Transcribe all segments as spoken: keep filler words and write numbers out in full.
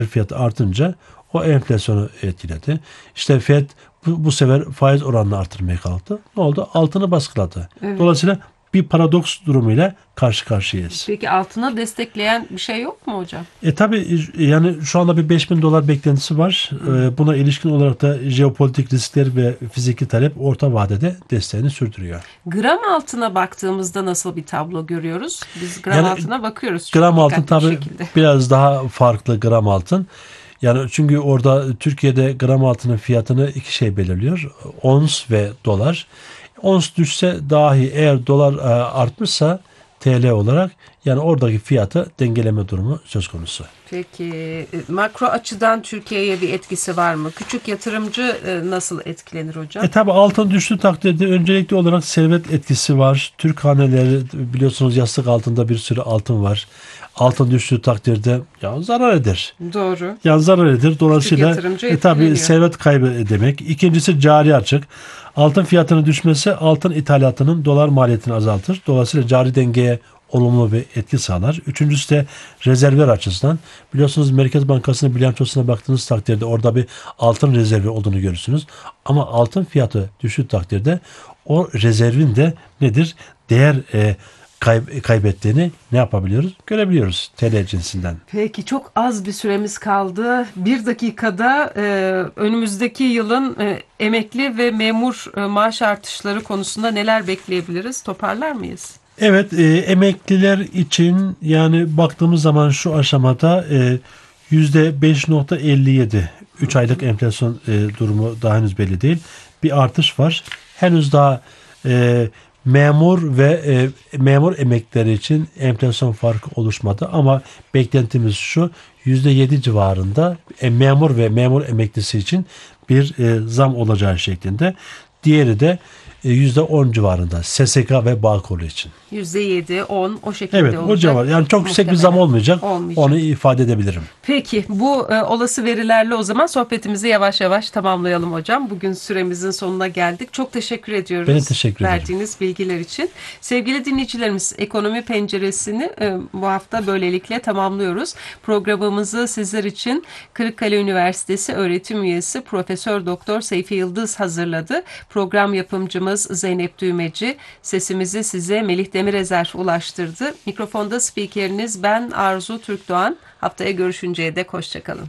fiyatı artınca o enflasyonu etkiledi. İşte Fed bu, bu sefer faiz oranını artırmaya kalktı. Ne oldu? Altını baskıladı. Evet. Dolayısıyla bir paradoks durumuyla karşı karşıyayız. Peki altına destekleyen bir şey yok mu hocam? E tabi yani şu anda bir beş bin dolar beklentisi var. E, buna ilişkin olarak da jeopolitik riskler ve fiziki talep orta vadede desteğini sürdürüyor. Gram altına baktığımızda nasıl bir tablo görüyoruz? Biz gram Yani altına bakıyoruz. Gram altın dikkatli bir tabi şekilde. biraz daha farklı gram altın. Yani çünkü orada Türkiye'de gram altının fiyatını iki şey belirliyor. Ons ve dolar. Ons düşse dahi eğer dolar e, artmışsa T L olarak yani oradaki fiyatı dengeleme durumu söz konusu. Peki e, makro açıdan Türkiye'ye bir etkisi var mı? Küçük yatırımcı e, nasıl etkilenir hocam? E tabi altın düştüğü takdirde öncelikli olarak servet etkisi var. Türk haneleri biliyorsunuz yastık altında bir sürü altın var. Altın düştüğü takdirde ya zarar eder. Doğru. Ya zarar eder. Dolayısıyla yatırımcı e, tabi etkileniyor. servet kaybı demek. İkincisi cari açık. Altın fiyatının düşmesi altın ithalatının dolar maliyetini azaltır. Dolayısıyla cari dengeye olumlu bir etki sağlar. Üçüncüsü de rezervler açısından. Biliyorsunuz Merkez Bankası'nın bilançosuna baktığınız takdirde orada bir altın rezervi olduğunu görürsünüz. Ama altın fiyatı düştüğü takdirde o rezervin de nedir? Değer e, kay- kaybettiğini ne yapabiliyoruz? Görebiliyoruz T L cinsinden. Peki çok az bir süremiz kaldı. Bir dakikada e, önümüzdeki yılın e, emekli ve memur e, maaş artışları konusunda neler bekleyebiliriz? Toparlar mıyız? Evet, e, emekliler için yani baktığımız zaman şu aşamada e, yüzde beş nokta elli yedi üç aylık enflasyon e, durumu daha henüz belli değil. Bir artış var. Henüz daha e, memur ve e, memur emeklileri için enflasyon farkı oluşmadı ama beklentimiz şu yüzde yedi civarında e, memur ve memur emeklisi için bir e, zam olacağı şeklinde. Diğeri de yüzde on civarında S S K ve Bağkur için. yüzde yedi, on o şekilde Evet, olacak. o civar. Yani çok yüksek bir zam olmayacak. Olmayacak. Onu ifade edebilirim. Peki bu e, olası verilerle o zaman sohbetimizi yavaş yavaş tamamlayalım hocam. Bugün süremizin sonuna geldik. Çok teşekkür ediyoruz. Ben teşekkür ederim. Verdiğiniz bilgiler için. Sevgili dinleyicilerimiz, Ekonomi Penceresi'ni e, bu hafta böylelikle tamamlıyoruz. Programımızı sizler için Kırıkkale Üniversitesi öğretim üyesi Profesör Doktor Seyfi Yıldız hazırladı. Program yapımcımız Zeynep Düğmeci, sesimizi size Melih Demirezer ulaştırdı. Mikrofonda spikeriniz ben Arzu Türkdoğan. Haftaya görüşünceye dek hoşçakalın.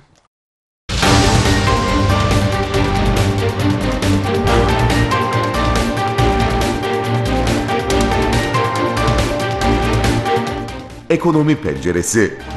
Ekonomi Penceresi.